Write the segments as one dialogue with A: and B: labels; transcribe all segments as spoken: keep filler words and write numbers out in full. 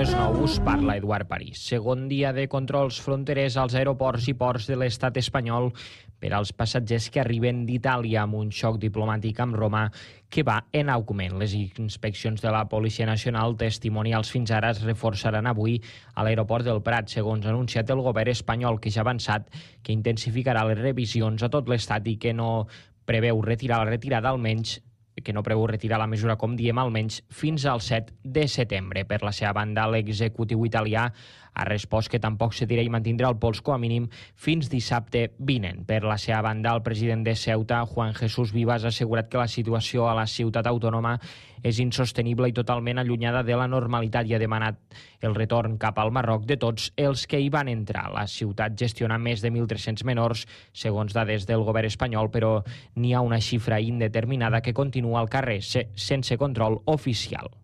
A: les nou us parla Eduard París. Segon dia de controls fronterers als aeroports i ports de l'estat espanyol per als passatgers que arriben d'Itàlia amb un xoc diplomàtic amb Roma que va en augment. Les inspeccions de la Policia Nacional testimonials fins ara es reforçaran avui a l'aeroport del Prat, segons ha anunciat el govern espanyol, que ja ha avançat que intensificarà les revisions a tot l'estat i que no preveu retirar la retirada almenys que no preveu retirar la mesura, com diem, almenys fins al set de setembre. Per la seva banda, l'executiu italià ha respost que tampoc cedirà i mantindrà el pols com a mínim fins dissabte vinent. Per la seva banda, el president de Ceuta, Juan Jesús Vivas, ha assegurat que la situació a la ciutat autònoma és insostenible i totalment allunyada de la normalitat i ha demanat el retorn cap al Marroc de tots els que hi van entrar. La ciutat gestiona més de mil tres-cents menors, segons dades del govern espanyol, però n'hi ha una xifra indeterminada que continua al carrer sense control oficial.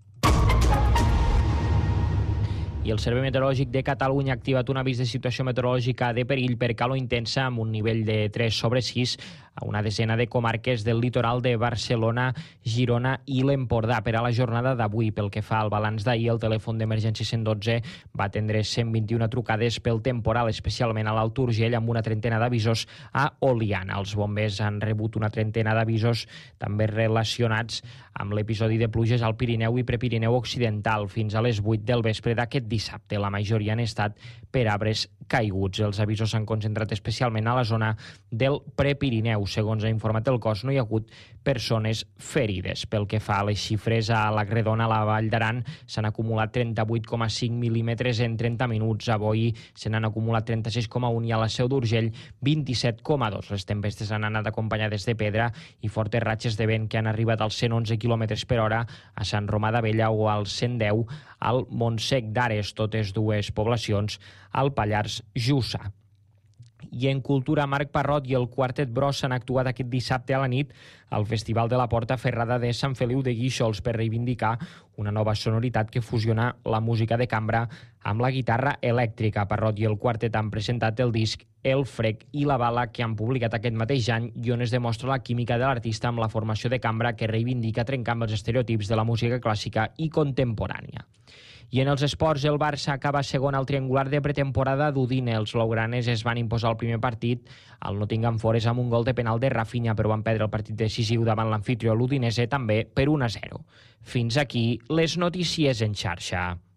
A: I el Servei Meteorològic de Catalunya ha activat un avís de situació meteorològica de perill per calor intensa amb un nivell de tres sobre sis a una desena de comarques del litoral de Barcelona, Girona i l'Empordà. Per a la jornada d'avui, pel que fa al balanç d'ahir, el telèfon d'emergència cent dotze va atendre cent vint-i-una trucades pel temporal, especialment a l'Alt Urgell, amb una trentena d'avisos a Oliana. Els bombers han rebut una trentena d'avisos també relacionats amb l'episodi de pluges al Pirineu i Prepirineu Occidental fins a les vuit del vespre d'aquest dissabte. La majoria han estat per arbres caiguts. Els avisos s'han concentrat especialment a la zona del Prepirineu. Segons ha informat el cos, no hi ha hagut persones ferides. Pel que fa a les xifres, a la Gredona, a la Vall d'Aran, s'han acumulat trenta-vuit coma cinc mil·límetres en trenta minuts. A Boí se n'han acumulat trenta-sis coma un i a la Seu d'Urgell vint-i-set coma dos. Les tempestes han anat acompanyades de pedra i fortes ratxes de vent que han arribat als cent onze quilòmetres per hora a Sant Romà d'Abella o als cent deu al Montsec d'Ares, totes dues poblacions al Pallars Jussà. I en cultura, Marc Parrot i el Quartet Bros s'han actuat aquest dissabte a la nit al Festival de la Porta Ferrada de Sant Feliu de Guíxols per reivindicar una nova sonoritat que fusiona la música de cambra amb la guitarra elèctrica. Parrot i el Quartet han presentat el disc El Frec i la Bala, que han publicat aquest mateix any i on es demostra la química de l'artista amb la formació de cambra que reivindica trencant amb els estereotips de la música clàssica i contemporània. I en els esports, el Barça acaba segon al triangular de pretemporada d'Udine. Els blaugranes es van imposar el primer partit al Nottingham Forest amb un gol de penal de Rafinha, però van perdre el partit decisiu davant l'anfitrió l'Udinese també per un a zero. Fins aquí les notícies en xarxa.